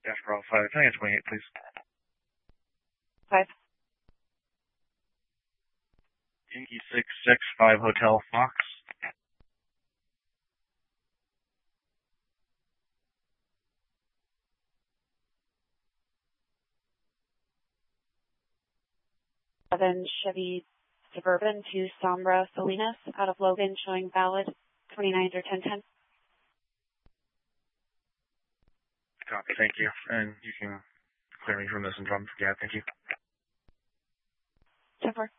Dash Bravo 5, can I get 28, please? 5. Yankee 665 Hotel Fox. Then Chevy Suburban to Sombra Salinas out of Logan showing valid 29 or 1010. Copy, thank you. And you can clear me from this and drum. Yeah, thank you. 10-4.